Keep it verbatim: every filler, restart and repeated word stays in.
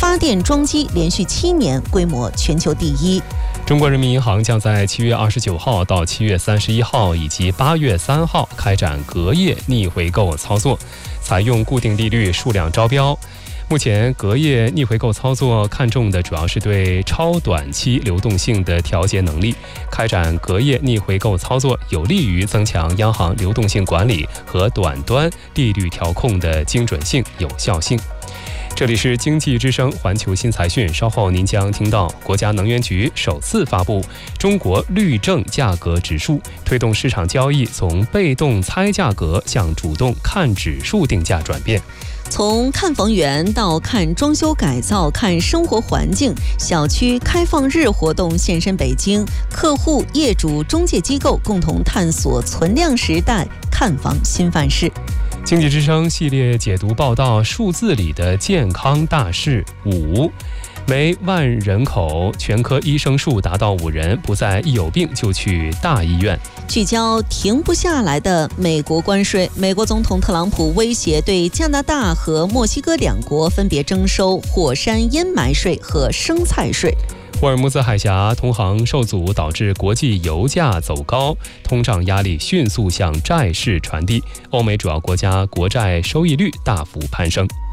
发电装机连续七年规模全球第一。 中国人民银行将在七月二十九号到七月三十一号以及八月三号开展隔夜逆回购操作，采用固定利率数量招标。目前隔夜逆回购操作看重的主要是对超短期流动性的调节能力。开展隔夜逆回购操作有利于增强央行流动性管理和短端利率调控的精准性、有效性。这里是经济之声环球新财讯，稍后您将听到国家能源局首次发布中国绿证价格指数，推动市场交易从被动猜价格向主动看指数定价转变。 从看房源到看装修改造，看生活环境，小区开放日活动现身北京，客户、业主、中介机构共同探索存量时代看房新范式。 经济之声系列解读报道数字里的健康大事五，每万人口全科医生数达到五人，不再一有病就去大医院。 聚焦停不下来的美国关税，美国总统特朗普威胁对加拿大和墨西哥两国分别征收火山烟霾税和生菜税。 霍尔木兹海峡通航受阻，导致国际油价走高，通胀压力迅速向债市传递，欧美主要国家国债收益率大幅攀升。